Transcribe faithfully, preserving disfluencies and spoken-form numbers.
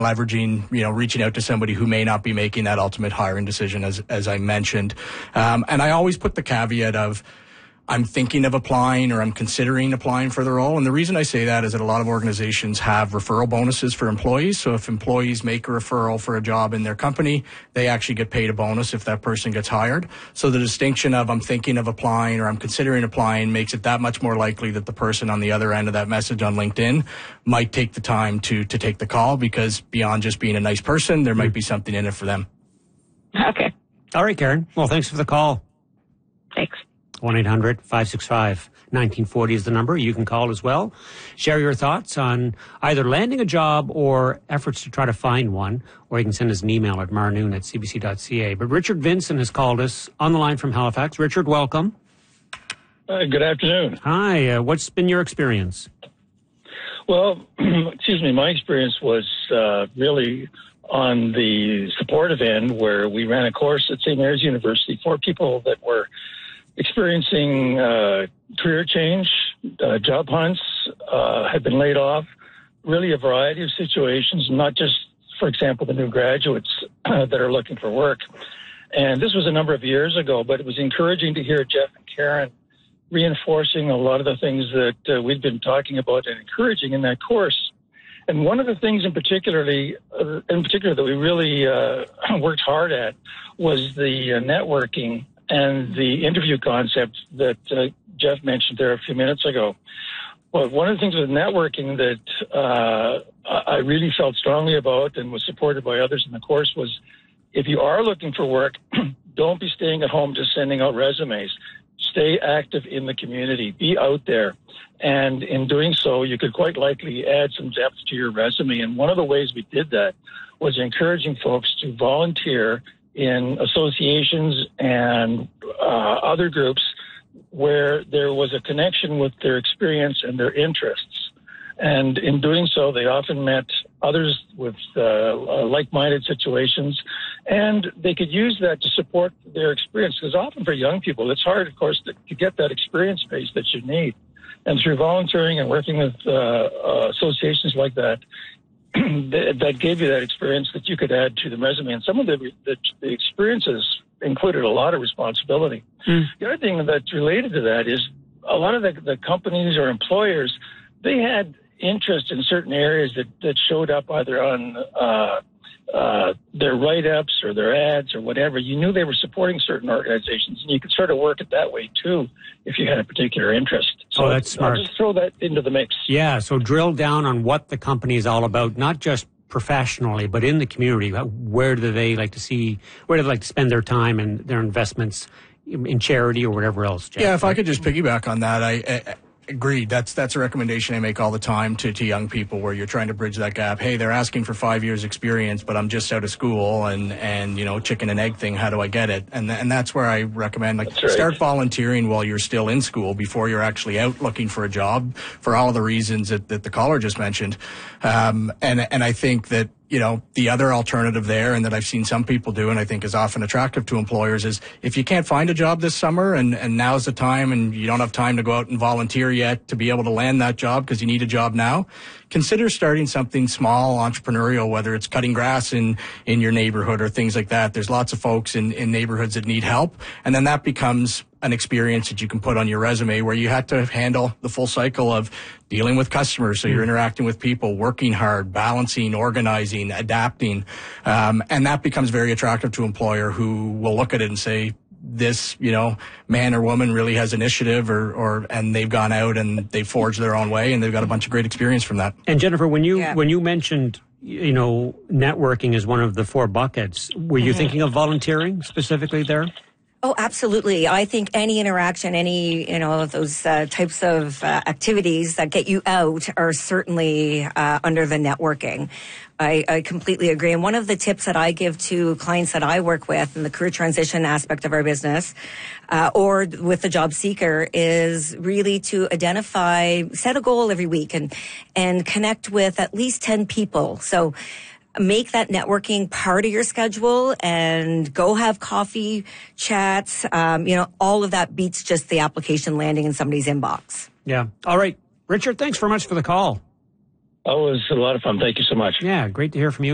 leveraging, you know, reaching out to somebody who may not be making that ultimate hiring decision, as as I mentioned. Um, and I always put the caveat of, I'm thinking of applying or I'm considering applying for the role. And the reason I say that is that a lot of organizations have referral bonuses for employees. So if employees make a referral for a job in their company, they actually get paid a bonus if that person gets hired. So the distinction of I'm thinking of applying or I'm considering applying makes it that much more likely that the person on the other end of that message on LinkedIn might take the time to to take the call, because beyond just being a nice person, there might be something in it for them. Okay. All right, Karen. Well, thanks for the call. Thanks. one eight hundred five six five nineteen forty is the number. You can call as well. Share your thoughts on either landing a job or efforts to try to find one, or you can send us an email at marnoon at c b c dot c a. But Richard Vincent has called us on the line from Halifax. Richard, welcome. Uh, good afternoon. Hi. Uh, what's been your experience? Well, excuse me, my experience was uh, really on the supportive end, where we ran a course at Saint Mary's University for people that were experiencing uh, career change, uh, job hunts, uh, had been laid off, really a variety of situations, not just, for example, the new graduates uh, that are looking for work. And this was a number of years ago, but it was encouraging to hear Jeff and Karen reinforcing a lot of the things that uh, we'd been talking about and encouraging in that course. And one of the things in particularly, uh, in particular that we really uh, worked hard at was the uh, networking and the interview concept that uh, Jeff mentioned there a few minutes ago. Well, one of the things with networking that uh, I really felt strongly about and was supported by others in the course was, if you are looking for work, don't be staying at home just sending out resumes. Stay active in the community. Be out there. And in doing so, you could quite likely add some depth to your resume. And one of the ways we did that was encouraging folks to volunteer in associations and uh, other groups where there was a connection with their experience and their interests. And in doing so, they often met others with uh, like-minded situations, and they could use that to support their experience. Because often for young people, it's hard, of course, to, to get that experience base that you need. And through volunteering and working with uh, uh, associations like that, that gave you that experience that you could add to the resume. And some of the, the, the experiences included a lot of responsibility. Mm. The other thing that's related to that is a lot of the, the companies or employers, they had interest in certain areas that, that showed up either on uh, uh, their write-ups or their ads or whatever. You knew they were supporting certain organizations, and you could sort of work it that way too if you had a particular interest. So oh, that's smart. I'll just throw that into the mix. Yeah, so drill down on what the company is all about, not just professionally, but in the community. Where do they like to see, where do they like to spend their time and their investments in charity or whatever else, Jeff? Yeah, if I could just piggyback on that, I... I Agreed. That's that's a recommendation I make all the time to, to young people, where you're trying to bridge that gap. Hey, they're asking for five years experience, but I'm just out of school, and, and you know, chicken and egg thing. How do I get it? And and that's where I recommend, like, right. Start volunteering while you're still in school before you're actually out looking for a job, for all the reasons that, that the caller just mentioned. Um, and and I think that, you know, the other alternative there, and that I've seen some people do, and I think is often attractive to employers, is if you can't find a job this summer and, and now's the time and you don't have time to go out and volunteer yet to be able to land that job because you need a job now, consider starting something small, entrepreneurial, whether it's cutting grass in, in your neighborhood or things like that. There's lots of folks in, in neighborhoods that need help. And then that becomes an experience that you can put on your resume, where you had to handle the full cycle of dealing with customers. So you're interacting with people, working hard, balancing, organizing, adapting. Um, and that becomes very attractive to an employer who will look at it and say, this, you know, man or woman really has initiative, or, or, and they've gone out and they've forged their own way, and they've got a bunch of great experience from that. And Jennifer, when you, yeah. when you mentioned, you know, networking is one of the four buckets, were you mm-hmm. thinking of volunteering specifically there? Oh, absolutely. I think any interaction, any, you know, those uh, types of uh, activities that get you out are certainly uh, under the networking. I, I completely agree. And one of the tips that I give to clients that I work with in the career transition aspect of our business, uh, or with the job seeker, is really to identify, set a goal every week and, and connect with at least ten people. So make that networking part of your schedule and go have coffee chats. Um, you know, all of that beats just the application landing in somebody's inbox. Yeah. All right. Richard, thanks very much for the call. Oh, it was a lot of fun. Thank you so much. Yeah, great to hear from you.